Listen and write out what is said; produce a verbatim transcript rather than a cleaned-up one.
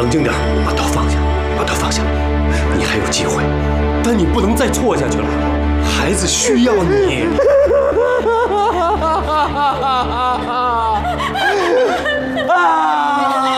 冷静点，把刀放下，把刀放下。你还有机会，但你不能再错下去了。孩子需要你。